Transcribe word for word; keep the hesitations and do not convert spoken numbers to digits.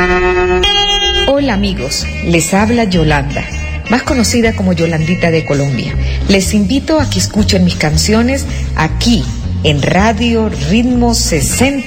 Hola amigos, les habla Yolanda, más conocida como Yolandita de Colombia. Les invito a que escuchen mis canciones aquí en Radio Ritmo sesenta